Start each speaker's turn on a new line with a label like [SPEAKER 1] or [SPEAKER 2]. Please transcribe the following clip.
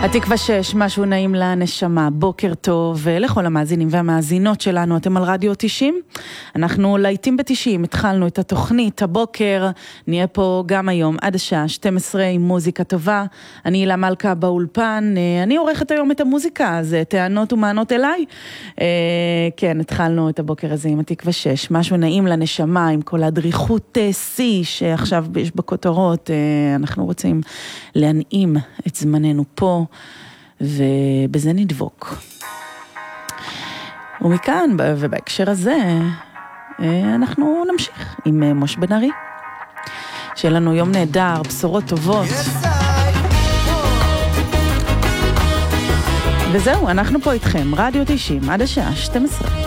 [SPEAKER 1] התקווה 6, משהו נעים לנשמה, בוקר טוב, ולכל המאזינים והמאזינות שלנו, אתם על רדיו 90. אנחנו לעיתים ב-90, התחלנו את התוכנית הבוקר, נהיה פה גם היום עד השעה 12 עם מוזיקה טובה. אני הילה מלכה באולפן, אני עורכת היום את המוזיקה, אז טענות ומענות אליי. כן, התחלנו את הבוקר הזה עם התקווה 6, משהו נעים לנשמה, עם כל הדריכות C שעכשיו יש בכותרות, אנחנו רוצים להנעים את זמננו פה, ובזה נדבוק. ומכאן, ובהקשר הזה, אנחנו נמשיך עם משה בן ארי. שיהיה לנו יום נהדר, בשורות טובות. וזהו, אנחנו פה איתכם, רדיו 90, עד השעה 12.